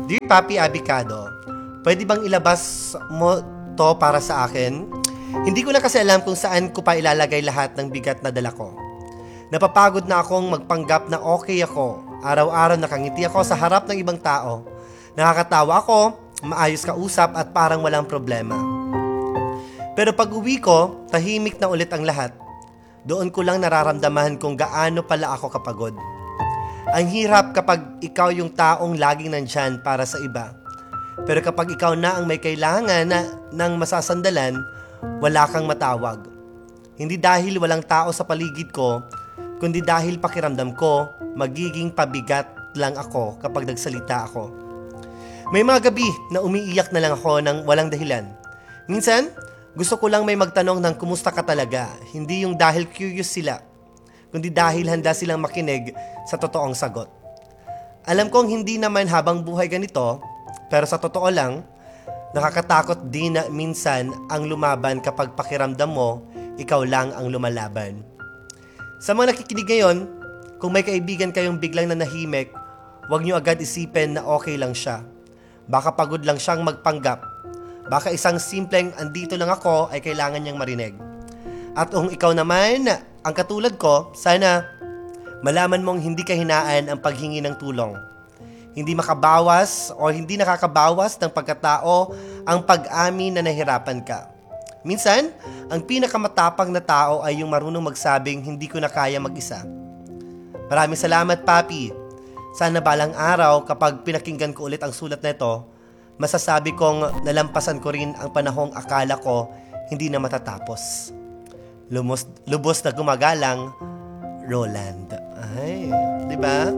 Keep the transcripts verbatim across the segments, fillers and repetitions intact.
Dear Papi Abicado, pwede bang ilabas mo to para sa akin? Hindi ko na kasi alam kung saan ko pa ilalagay lahat ng bigat na dala ko. Napapagod na akong magpanggap na okay ako. Araw-araw nakangiti ako sa harap ng ibang tao. Nakakatawa ako, maayos kausap at parang walang problema. Pero pag uwi ko, tahimik na ulit ang lahat. Doon ko lang nararamdaman kung gaano pala ako kapagod. Ang hirap kapag ikaw yung taong laging nandyan para sa iba. Pero kapag ikaw na ang may kailangan na, ng masasandalan, wala kang matawag. Hindi dahil walang tao sa paligid ko, kundi dahil pakiramdam ko, magiging pabigat lang ako kapag nagsalita ako. May mga gabi na umiiyak na lang ako ng walang dahilan. Minsan, gusto ko lang may magtanong ng kumusta ka talaga, hindi yung dahil curious sila, kundi dahil handa silang makinig sa totoong sagot. Alam kong hindi naman habang buhay ganito, pero sa totoo lang, nakakatakot din na minsan ang lumaban kapag pakiramdam mo, ikaw lang ang lumalaban. Sa mga nakikinig ngayon, kung may kaibigan kayong biglang nanahimik, huwag niyo agad isipin na okay lang siya. Baka pagod lang siyang magpanggap. Baka isang simpleng andito lang ako ay kailangan niyang marinig. At kung ikaw naman, ang katulad ko, sana malaman mong hindi kahinaan ang paghingi ng tulong. Hindi makabawas o hindi nakakabawas ng pagkatao ang pag-amin na nahirapan ka. Minsan, ang pinakamatapang na tao ay yung marunong magsabing hindi ko na kaya mag-isa. Maraming salamat, Papi. Sana balang araw kapag pinakinggan ko ulit ang sulat na ito, masasabi kong nalampasan ko rin ang panahong akala ko hindi na matatapos. Lumos, lubos na gumagalang, Roland. Ay, di ba?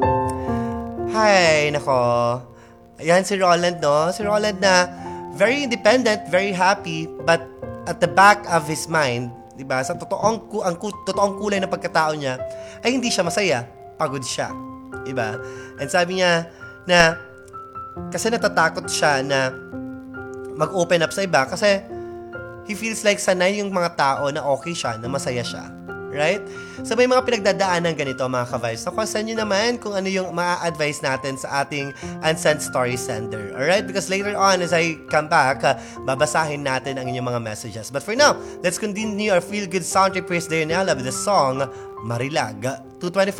Hay, nako. Ayan si Roland, no? Si Roland na very independent, very happy, but at the back of his mind, di ba? Sa totoong, ang totoong kulay ng pagkatao niya, ay hindi siya masaya. Pagod siya. Di ba? And sabi niya na kasi natatakot siya na mag-open up sa iba kasi he feels like sanay yung mga tao na okay siya, na masaya siya. Right? So may mga pinagdadaanan ganito mga ka-vibes. So question nyo naman kung ano yung ma-advise natin sa ating unsent story sender. Alright? Because later on as I come back, uh, babasahin natin ang inyong mga messages. But for now, let's continue our feel-good sound trip praise day now with the song Marilag. two twenty-five